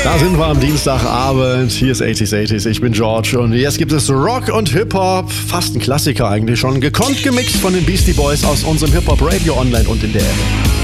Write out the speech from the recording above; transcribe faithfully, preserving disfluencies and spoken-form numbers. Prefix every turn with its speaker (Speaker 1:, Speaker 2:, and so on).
Speaker 1: Da sind wir am Dienstagabend. Hier ist achtziger achtziger. Ich bin George und jetzt gibt es Rock und Hip-Hop. Fast ein Klassiker eigentlich schon. Gekonnt gemixt von den Beastie Boys aus unserem Hip-Hop Radio online und in der App.